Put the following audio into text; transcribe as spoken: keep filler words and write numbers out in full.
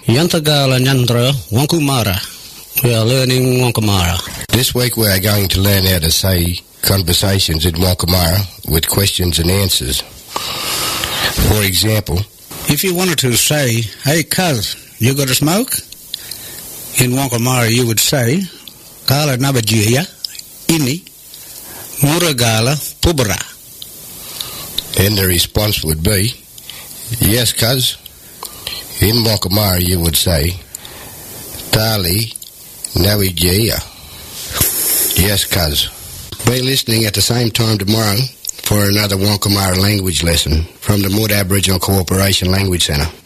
Yantagala Nyandra Wankumara. We are learning Wankamara. This week we are going to learn how to say conversations in Wankamara with questions and answers. For example, if you wanted to say, "Hey cuz, you got a smoke?" In Wankamara you would say, "Kala nabajiya ini muragala pubra." And the response would be, "Yes cuz." In Wankamara you would say, "Tali nawijiya." Yes cuz. Be listening at the same time tomorrow for another Wankamara language lesson from the Mood Aboriginal Cooperation Language Centre.